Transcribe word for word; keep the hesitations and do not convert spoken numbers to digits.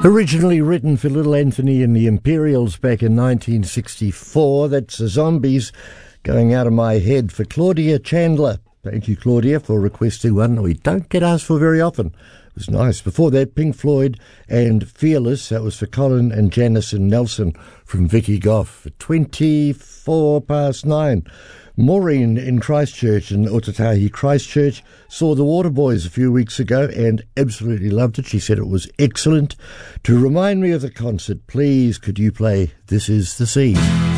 Originally written for Little Anthony and the Imperials back in nineteen sixty-four. That's the Zombies going out of my head for Claudia Chandler. Thank you, Claudia, for requesting one we don't get asked for very often. It was nice. Before that, Pink Floyd and Fearless. That was for Colin and Janice and Nelson from Vicky Goff. twenty-four past nine. Maureen in Christchurch, in Otatahi, Christchurch, saw the Waterboys a few weeks ago and absolutely loved it. She said it was excellent. To remind me of the concert, please could you play This Is the Sea?